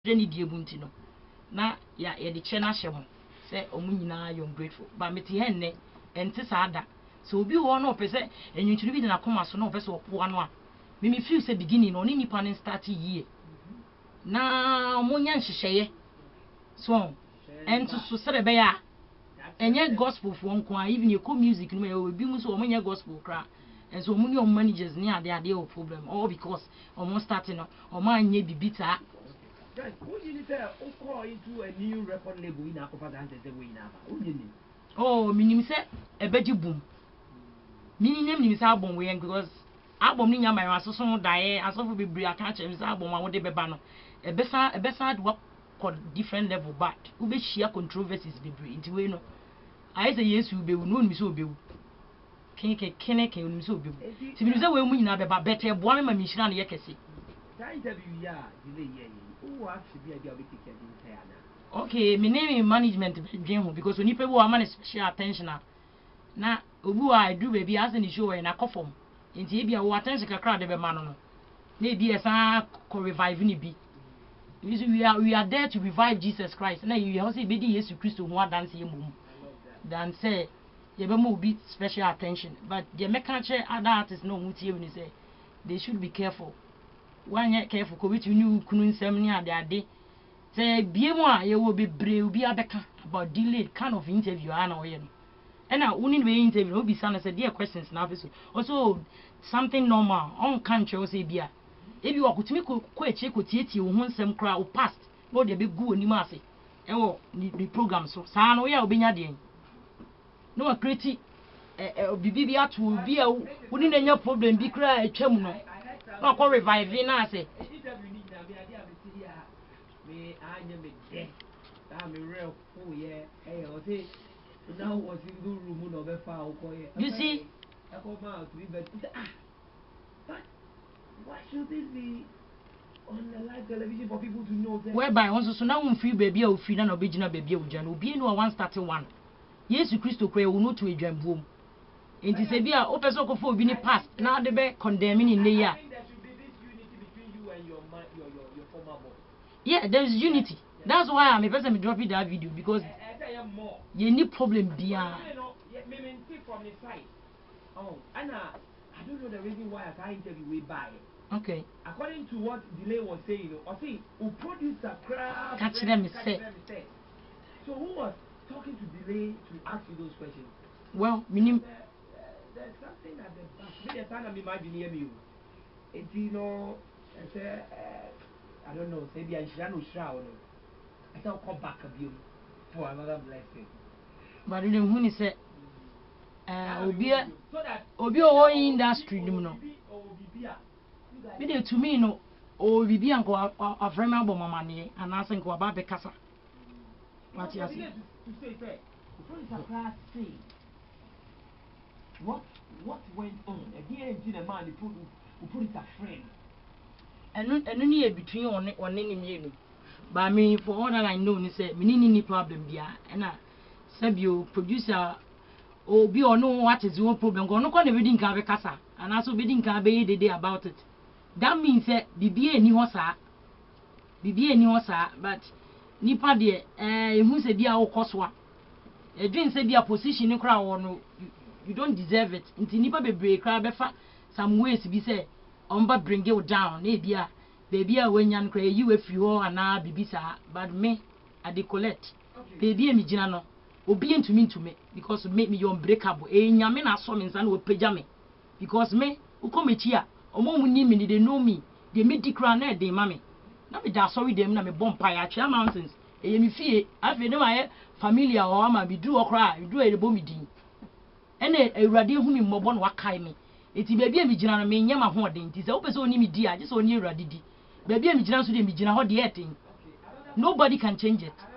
Jenny Diabuntino. Na ya the chena shemo. Say omunina you're grateful. But meti henne and tisada. So be one of say and you should be in a coma so no vessel one one. Mimi feel say beginning on any pan start year. Na munyan sheye. So and to say beya. And yet gospel for one even your co music no will be muso omunya gospel cry. And so many managers near their deal problem all because almost starting or man ye be bitter. Guys, what you need to go into a new record label in Akopata and the way now? Oh, minim say a beji boom. Minim is album way because album in my so die as of be bria catch his album I would be banner. A better work called different level but ube share controversies be into we no. I say yes you be no me so be. Kene me so be. Si be say we mu nyina be ba better boy ma mi shira na yekese. That interview ya delay ye. Who actually be a bit taken in okay, my name is management because when people are man special attention na obu I do baby as in the show and I call from nti be a attention kakra de be man no na be esa ko revive ni bi we are there to revive Jesus Christ na you also be the Jesus Christ who dance ye mum than say you be more be special attention but the make sure other artists no mutie when say they should be careful one yet careful ko which you kunu nsem ni ade say biemu a ye will be brave be abeka about delayed kind of interview ana oye no and now we interview no be sana say there questions na so also something normal on country o say bia e bi wakutumi ko eche ko tietie wo ho nsem kra o past no de be gu oni ma ase e wo ni program so sa na oya obenya de no wa create bibi atu bi a woni na nya problem bi kra atwam no no ko revive na ase me anya me de that me real fool yeah hey o say now was in the room no be fa o ko you see I come out to be but but why should this be on the live television for people to know that whereby once so now we free baby o free na no be gina baby o jana obi enu one starting one Jesus Christ kra we no to edwambuom enti se bia o person ko fo obi ni past na de be condemning in the year. Yeah, there is unity. That's why I'm a person dropping that video because you need problem beyond. From the side. Oh, Anna, I don't know the reason why I can't interview way by. Okay. According to what Delay was saying, I think who produced a crowd. Catch them say. So who was talking to Delay to ask you those questions? Well, meaning there's something at the back. Maybe time I'm imagining you. It's you know, I don't know, maybe I should shroud. I thought come back a view for another blessing. But you know when he said Obi o industry no. Me dey to me no o bibi anko afrema abọ mama ne anase nko aba be kasa. What you say? What went on? Again, the man who put it a friend. And ni between on ni mienu. But me for all that I know ni say me ni problem bia na sabio producer obi ono what is your problem go no kwa na be nka be kasa and also be nka be dede about it. That means say bibie ni ho sa but nipa de ehu se bia wo koso a edwin se bia position ni kra wo no you don't deserve it. Nti nipa bebre kra be fa some ways be say omba bring you down na bia baby a wenya nkra you afi ho ana bibisa but me I dey collect baby me gina no obi ntumi because make me your unbreakable nyame na so me nsa na opagya me because me ukomechi a omo ni me they know me they me dikra na dey ma me na me da sorry dem na me bompa ya Atwea Mountains e me fie afi ne ma familiar o ma bi du okra bi du e bo me din ene awurade hu mi mmobo na wakai me eti baby a me gina no me nyama ho den ti se wo pese oni me di a je se oni awurade di baby a me gina so de me gina ho de etin nobody can change it.